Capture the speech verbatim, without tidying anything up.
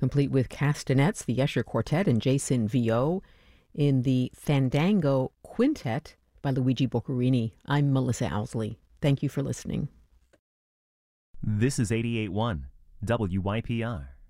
complete with castanets, the Escher Quartet and Jason Vio in the Fandango Quintet by Luigi Boccherini. I'm Melissa Owsley. Thank you for listening. This is eighty-eight point one W Y P R.